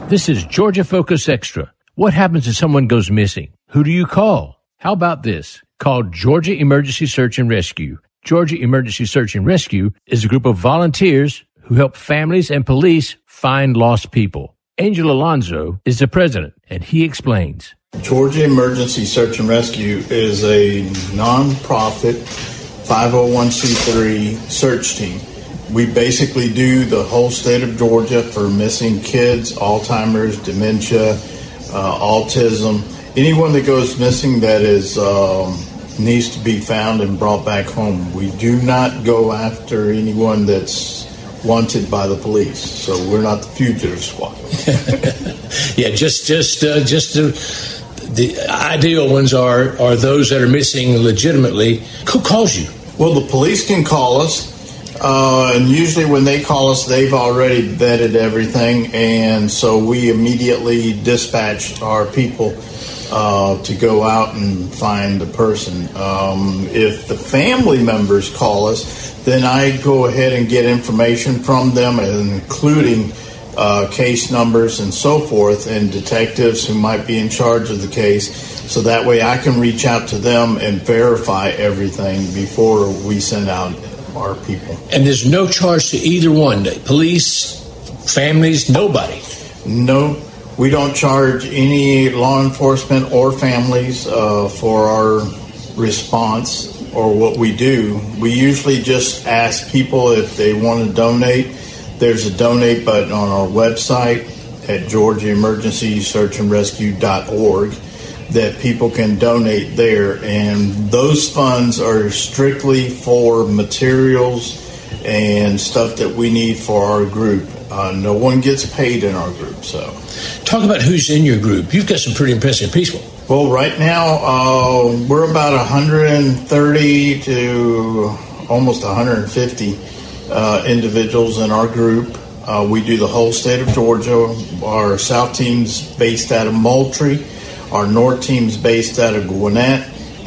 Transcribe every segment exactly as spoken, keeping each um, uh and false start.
This is Georgia Focus Extra. What happens if someone goes missing? Who do you call? How about this? Call Georgia Emergency Search and Rescue. Georgia Emergency Search and Rescue is a group of volunteers who help families and police find lost people. Angel Alonzo is the president, and he explains. Georgia Emergency Search and Rescue is a nonprofit five oh one c three search team. We basically do the whole state of Georgia for missing kids, Alzheimer's, dementia, uh, autism. Anyone that goes missing that is um, needs to be found and brought back home. We do not go after anyone that's wanted by the police, so we're not the fugitive squad. yeah, just just uh, just uh, the ideal ones are are those that are missing legitimately. Who calls you? Well, the police can call us. Uh, and usually when they call us, they've already vetted everything, and so we immediately dispatch our people uh, to go out and find the person. Um, if the family members call us, then I go ahead and get information from them, including uh, case numbers and so forth, and detectives who might be in charge of the case, so that way I can reach out to them and verify everything before we send out our people. And there's no charge to either one, police, families, nobody. No, we don't charge any law enforcement or families uh, for our response or what we do. We usually just ask people if they want to donate. There's a donate button on our website at georgia emergency search and rescue dot org that people can donate there, and those funds are strictly for materials and stuff that we need for our group. Uh, no one gets paid in our group. So, talk about who's in your group. You've got some pretty impressive people. Well, right now uh, we're about one hundred thirty to almost one hundred fifty uh, individuals in our group. Uh, we do the whole state of Georgia. Our South team's based out of Moultrie. Our North team's based out of Gwinnett,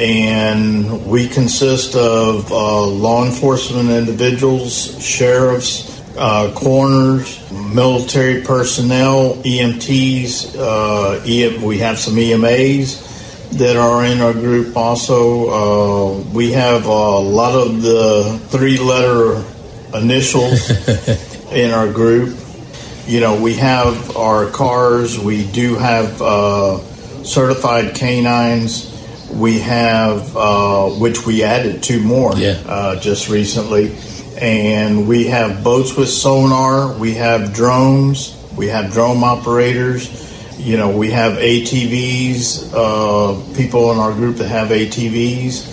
and we consist of uh, law enforcement individuals, sheriffs, uh, coroners, military personnel, E M Ts. Uh, e- we have some E M As that are in our group also. Uh, we have a lot of the three-letter initials in our group. You know, we have our cars. We do have Uh, certified canines. We have, uh, which we added two more yeah. uh, just recently. And we have boats with sonar. We have drones. We have drone operators. You know, we have A T Vs, uh, people in our group that have A T Vs.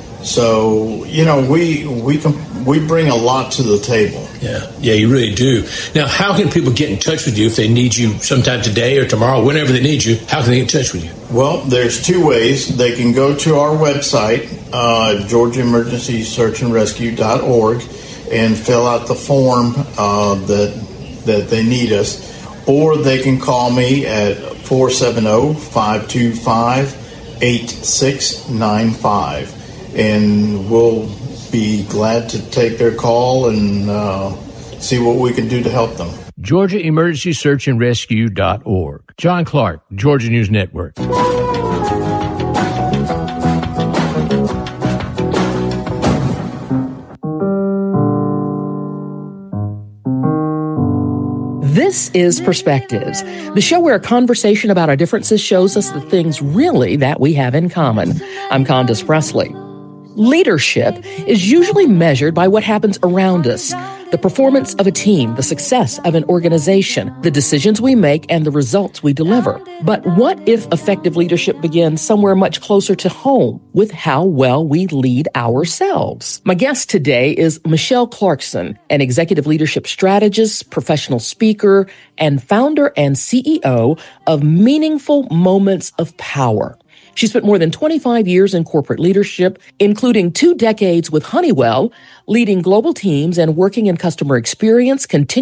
So, you know, we we can we bring a lot to the table. Yeah, yeah, you really do. Now, how can people get in touch with you if they need you sometime today or tomorrow, whenever they need you? How can they get in touch with you? Well, there's two ways. They can go to our website, uh, georgia emergency search and rescue dot org, and fill out the form uh, that that they need us, or they can call me at four seven zero, five two five, eight six nine five, and we'll be glad to take their call and uh, see what we can do to help them. georgia emergency search and rescue dot org. John Clark, Georgia News Network. This is Perspectives, the show where a conversation about our differences shows us the things really that we have in common. I'm Candace Presley. Leadership is usually measured by what happens around us, the performance of a team, the success of an organization, the decisions we make, and the results we deliver. But what if effective leadership begins somewhere much closer to home, with how well we lead ourselves? My guest today is Michelle Clarkson, an executive leadership strategist, professional speaker, and founder and C E O of Meaningful Moments of Power. She spent more than twenty-five years in corporate leadership, including two decades with Honeywell, leading global teams and working in customer experience, continuing